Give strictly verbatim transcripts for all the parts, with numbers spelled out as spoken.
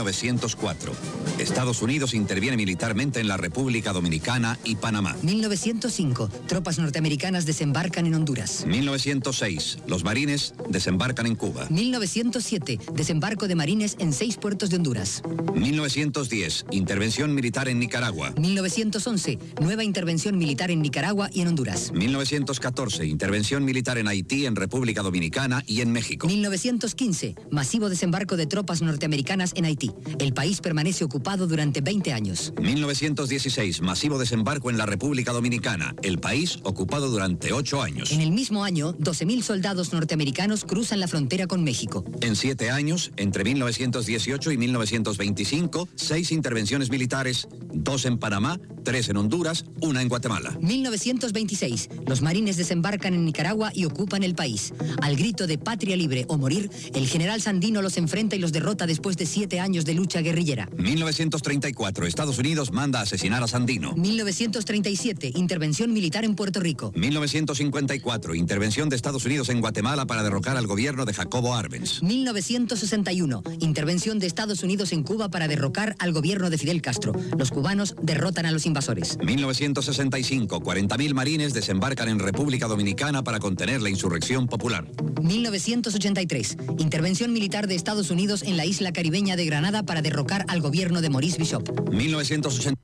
novecientos cuatro. Estados Unidos interviene militarmente en la República Dominicana y Panamá. mil novecientos cinco. Tropas norteamericanas desembarcan en Honduras. mil novecientos seis. Los marines desembarcan en Cuba. mil novecientos siete. Desembarco de marines en seis puertos de Honduras. mil novecientos diez. Intervención militar en Nicaragua. mil novecientos once. Nueva intervención militar en Nicaragua y en Honduras. mil novecientos catorce. Intervención militar en Haití, en República Dominicana y en México. mil novecientos quince. Masivo desembarco de tropas norteamericanas en Haití. El país permanece ocupado durante veinte años. mil novecientos dieciséis. Masivo desembarco en la República Dominicana. El país ocupado durante ocho años. En el mismo año, doce mil soldados norteamericanos cruzan la frontera con México. En siete años, entre mil novecientos dieciocho y mil novecientos veinticinco, seis intervenciones militares, dos en Panamá, tres en Honduras, una en Guatemala. mil novecientos veintiséis. Los marines desembarcan en Nicaragua y ocupan el país. Al grito de patria libre o morir, el general Sandino los enfrenta y los derrota después de siete años de lucha guerrillera. mil novecientos treinta y cuatro. Estados Unidos manda a asesinar a Sandino. mil novecientos treinta y siete. Intervención militar en Puerto Rico. mil novecientos cincuenta y cuatro. Intervención de Estados Unidos en Guatemala para derrocar al gobierno de Jacobo Arbenz. mil novecientos sesenta y uno. Intervención de Estados Unidos en Cuba para derrocar al gobierno de Fidel Castro. Los cubanos derrotan a los invasores. mil novecientos sesenta y cinco. cuarenta mil marines desembarcan en República Dominicana para contener la insurrección popular. mil novecientos ochenta y tres. Intervención militar de Estados Unidos en la isla caribeña de Granada para derrocar al gobierno de Maurice Bishop. mil novecientos ochenta.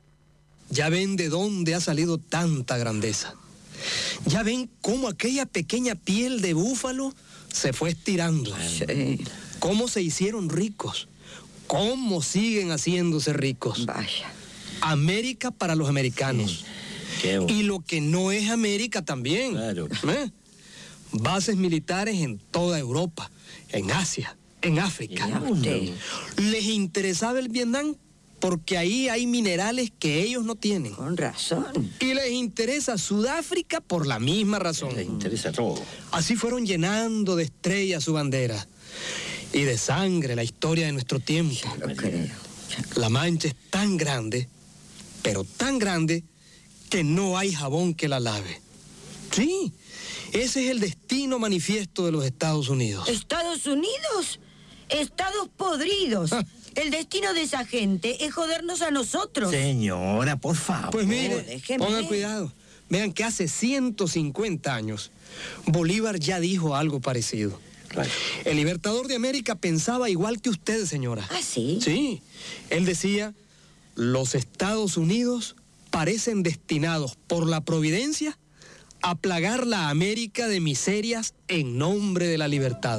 Ya ven de dónde ha salido tanta grandeza. Ya ven cómo aquella pequeña piel de búfalo se fue estirando. Sí. Cómo se hicieron ricos. Cómo siguen haciéndose ricos. Vaya. América para los americanos. Qué bueno. Y lo que no es América también. Claro. ¿Eh? Bases militares en toda Europa, en Asia, en África. Ya usted. Les interesaba el Vietnam porque ahí hay minerales que ellos no tienen. Con razón. Y les interesa Sudáfrica por la misma razón. Les interesa todo. Así fueron llenando de estrellas su bandera y de sangre la historia de nuestro tiempo. Lo creo. La mancha es tan grande, pero tan grande, que no hay jabón que la lave. Sí, ese es el destino manifiesto de los Estados Unidos. ¿Estados Unidos? Estados podridos. Ah. El destino de esa gente es jodernos a nosotros. Señora, por favor. Pues mire, déjeme. pongan cuidado. Vean que hace ciento cincuenta años Bolívar ya dijo algo parecido. Claro. El libertador de América pensaba igual que usted, señora. ¿Ah, sí? Sí, él decía, los Estados Unidos parecen destinados por la providencia a plagar la América de miserias en nombre de la libertad.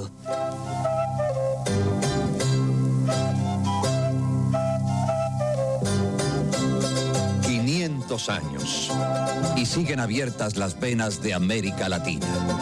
quinientos años. Y siguen abiertas las venas de América Latina.